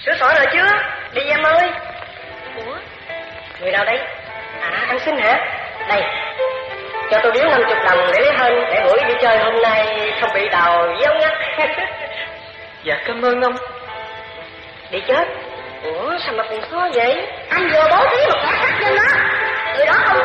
Sửa soạn rồi chưa? Đi em ơi. Ủa? Người nào đây? À, ăn xin hả? Đây, cho tôi biếu 50 đồng để lấy hên, để buổi đi chơi hôm nay không bị đào giống ngắt. Dạ cảm ơn ông. Đi chết. Ủa sao mà còn khó vậy? Anh vừa bố trí một kẻ sát nhân đó. Người đó không